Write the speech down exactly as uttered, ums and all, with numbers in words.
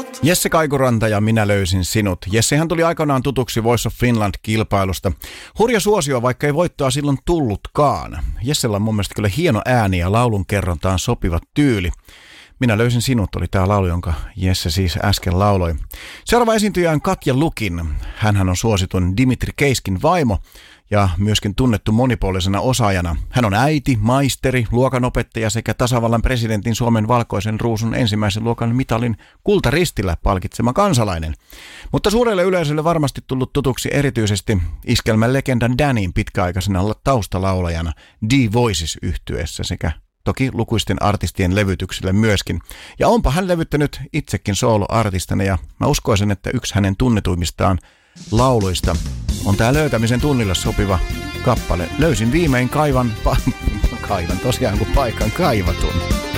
Jesse Kaikuranta ja Minä löysin sinut. Jessehän tuli aikanaan tutuksi Voice of Finland-kilpailusta. Hurja suosio, vaikka ei voittoa silloin tullutkaan. Jessellä on mun mielestä kyllä hieno ääni ja laulun kerrontaan sopiva tyyli. Minä löysin sinut oli tää laulu, jonka Jesse siis äsken lauloi. Seuraava esiintyjä on Katja Lukin. Hänhän on suositun Dimitri Keiskin vaimo ja myöskin tunnettu monipuolisena osaajana. Hän on äiti, maisteri, luokanopettaja sekä tasavallan presidentin Suomen valkoisen ruusun ensimmäisen luokan mitalin kultaristillä palkitsema kansalainen. Mutta suurelle yleisölle varmasti tullut tutuksi erityisesti iskelmän legendan Danin pitkäaikaisena taustalaulajana D-Voices-yhtyeessä sekä toki lukuisten artistien levytyksille myöskin. Ja onpa hän levyttänyt itsekin sooloartistina ja mä uskoisin, että yksi hänen tunnetuimmistaan lauluista on tää löytämisen tunnille sopiva kappale. Löysin viimein kaivan, pa- kaivan tosiaan kun paikan kaivatun.